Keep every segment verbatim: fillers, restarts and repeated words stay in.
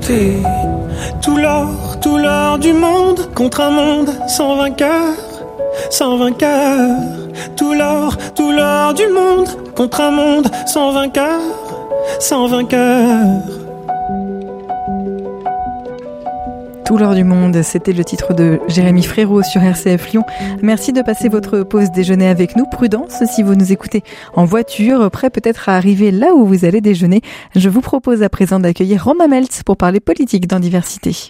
côté. Tout l'or, tout l'or du monde contre un monde sans vainqueur, sans vainqueur. Tout l'or, tout l'or du monde contre un monde sans vainqueur, sans vainqueur. Tout l'or du monde, c'était le titre de Jérémy Frérot sur R C F Lyon. Merci de passer votre pause déjeuner avec nous. Prudence si vous nous écoutez en voiture, prêt peut-être à arriver là où vous allez déjeuner. Je vous propose à présent d'accueillir Romain Meltz pour parler politique dans Diversité.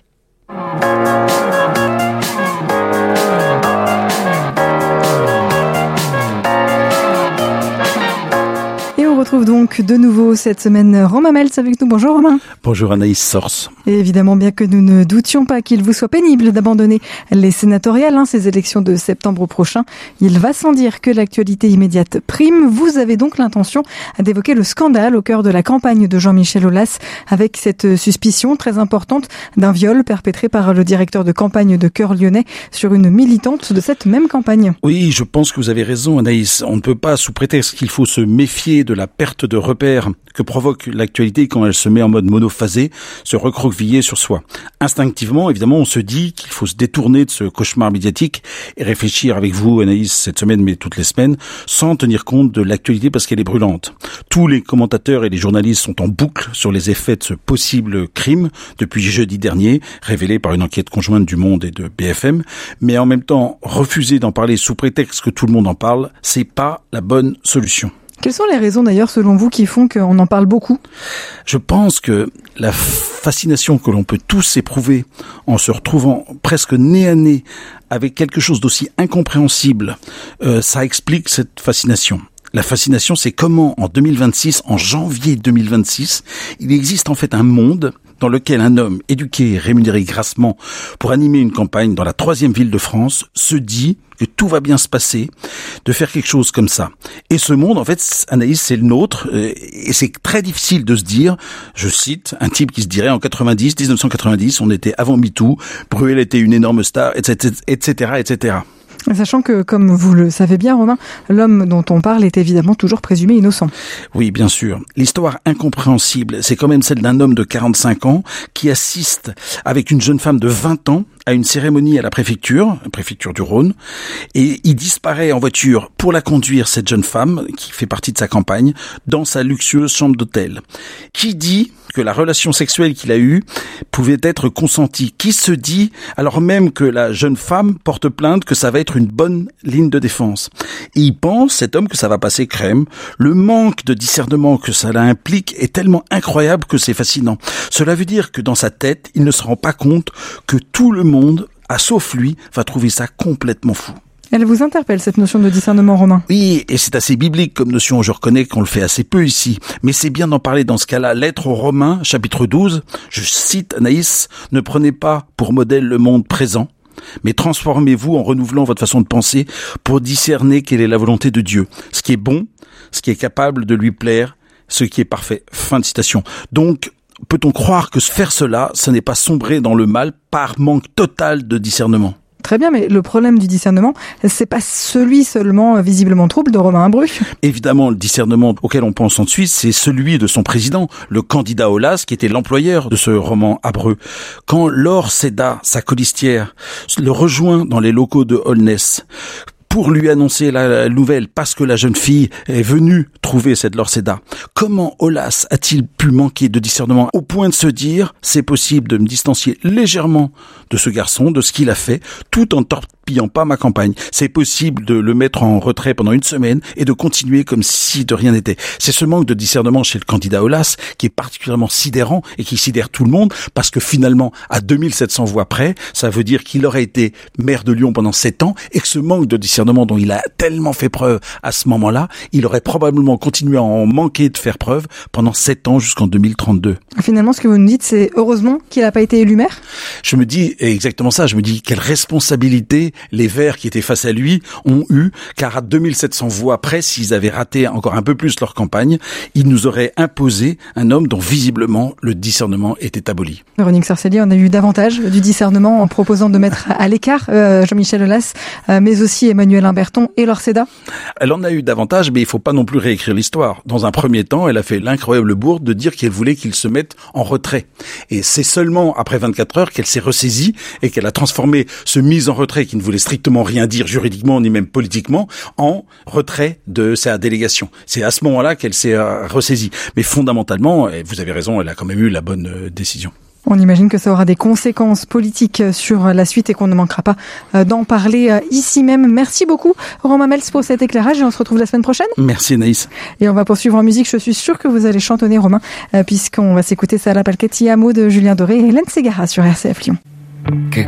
On retrouve donc de nouveau cette semaine Romain Meltz avec nous. Bonjour Romain. Bonjour Anaïs Source. Et évidemment, bien que nous ne doutions pas qu'il vous soit pénible d'abandonner les sénatoriales, hein, ces élections de septembre prochain, il va sans dire que l'actualité immédiate prime. Vous avez donc l'intention d'évoquer le scandale au cœur de la campagne de Jean-Michel Aulas, avec cette suspicion très importante d'un viol perpétré par le directeur de campagne de Cœur Lyonnais sur une militante de cette même campagne. Oui, je pense que vous avez raison Anaïs. On ne peut pas, sous prétexte qu'il faut se méfier de la perte de repères que provoque l'actualité quand elle se met en mode monophasé, se recroqueviller sur soi. Instinctivement, évidemment, on se dit qu'il faut se détourner de ce cauchemar médiatique et réfléchir avec vous, Anaïs, cette semaine, mais toutes les semaines, sans tenir compte de l'actualité parce qu'elle est brûlante. Tous les commentateurs et les journalistes sont en boucle sur les effets de ce possible crime depuis jeudi dernier, révélé par une enquête conjointe du Monde et de B F M, mais en même temps, refuser d'en parler sous prétexte que tout le monde en parle, c'est pas la bonne solution. Quelles sont les raisons d'ailleurs selon vous qui font qu'on en parle beaucoup ? Je pense que la fascination que l'on peut tous éprouver en se retrouvant presque nez à nez avec quelque chose d'aussi incompréhensible, euh, ça explique cette fascination. La fascination, c'est comment en deux mille vingt-six, en janvier deux mille vingt-six, il existe en fait un monde dans lequel un homme éduqué et rémunéré grassement pour animer une campagne dans la troisième ville de France se dit que tout va bien se passer, de faire quelque chose comme ça. Et ce monde, en fait, Anaïs, c'est le nôtre, et c'est très difficile de se dire, je cite, un type qui se dirait en quatre-vingt-dix, dix-neuf cent quatre-vingt-dix, on était avant MeToo, Bruel était une énorme star, et cetera, et cetera, et cetera. Sachant que, comme vous le savez bien, Romain, l'homme dont on parle est évidemment toujours présumé innocent. Oui, bien sûr. L'histoire incompréhensible, c'est quand même celle d'un homme de quarante-cinq ans qui assiste avec une jeune femme de vingt ans à une cérémonie à la préfecture, la préfecture du Rhône, et il disparaît en voiture pour la conduire, cette jeune femme, qui fait partie de sa campagne, dans sa luxueuse chambre d'hôtel. Qui dit que la relation sexuelle qu'il a eue pouvait être consentie? Qui se dit, alors même que la jeune femme porte plainte, que ça va être une bonne ligne de défense? Et il pense, cet homme, que ça va passer crème. Le manque de discernement que cela implique est tellement incroyable que c'est fascinant. Cela veut dire que dans sa tête, il ne se rend pas compte que tout le monde, à sauf lui, va trouver ça complètement fou. Elle vous interpelle, cette notion de discernement, Romain? Oui, et c'est assez biblique comme notion, je reconnais qu'on le fait assez peu ici. Mais c'est bien d'en parler dans ce cas-là. Lettre aux Romains, chapitre douze, je cite Anaïs, « Ne prenez pas pour modèle le monde présent, mais transformez-vous en renouvelant votre façon de penser pour discerner quelle est la volonté de Dieu. Ce qui est bon, ce qui est capable de lui plaire, ce qui est parfait. » Fin de citation. Donc, peut-on croire que faire cela, ce n'est pas sombrer dans le mal par manque total de discernement? Très bien, mais le problème du discernement, c'est pas celui seulement visiblement trouble de Romain Abru. Évidemment, le discernement auquel on pense ensuite, c'est celui de son président, le candidat Aulas, qui était l'employeur de ce Romain Abru. Quand Laure Seda, sa colistière, le rejoint dans les locaux de Holness, pour lui annoncer la nouvelle, parce que la jeune fille est venue trouver cette Laure Seda. Comment Aulas a-t-il pu manquer de discernement au point de se dire « c'est possible de me distancier légèrement de ce garçon, de ce qu'il a fait, tout en torpillant pas ma campagne. C'est possible de le mettre en retrait pendant une semaine et de continuer comme si de rien n'était. » C'est ce manque de discernement chez le candidat Aulas qui est particulièrement sidérant et qui sidère tout le monde, parce que finalement, à deux mille sept cents voix près, ça veut dire qu'il aurait été maire de Lyon pendant sept ans et que ce manque de discernement dont il a tellement fait preuve à ce moment-là, il aurait probablement continué à en manquer de faire preuve pendant sept ans jusqu'en deux mille trente-deux. Finalement, ce que vous nous dites, c'est heureusement qu'il n'a pas été élu maire ? Je me dis exactement ça, je me dis quelle responsabilité les Verts qui étaient face à lui ont eu, car à deux mille sept cents voix près, s'ils avaient raté encore un peu plus leur campagne, ils nous auraient imposé un homme dont visiblement le discernement était aboli. Véronique Sarcelli, on a eu davantage du discernement en proposant de mettre à l'écart euh, Jean-Michel Aulas, euh, mais aussi Emmanuel Imberton et Laure Sedar. Elle en a eu davantage, mais il faut pas non plus réécrire l'histoire. Dans un premier temps, elle a fait l'incroyable bourde de dire qu'elle voulait qu'il se mette en retrait. Et c'est seulement après vingt-quatre heures qu'elle s'est ressaisie et qu'elle a transformé ce mise en retrait qui ne voulait strictement rien dire juridiquement ni même politiquement en retrait de sa délégation. C'est à ce moment-là qu'elle s'est euh, ressaisie. Mais fondamentalement, et vous avez raison, elle a quand même eu la bonne euh, décision. On imagine que ça aura des conséquences politiques sur la suite et qu'on ne manquera pas d'en parler ici même. Merci beaucoup Romain Mels pour cet éclairage et on se retrouve la semaine prochaine. Merci Anaïs. Et on va poursuivre en musique. Je suis sûre que vous allez chantonner Romain puisqu'on va s'écouter Sala Palchetti Amo de Julien Doré et Hélène Ségara sur R C F Lyon. Que